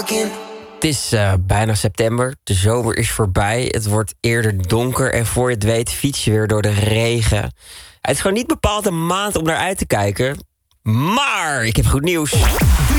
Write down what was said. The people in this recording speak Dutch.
Het is bijna september, de zomer is voorbij. Het wordt eerder donker en voor je het weet fiets je weer door de regen. Het is gewoon niet bepaald een maand om naar uit te kijken. Maar ik heb goed nieuws.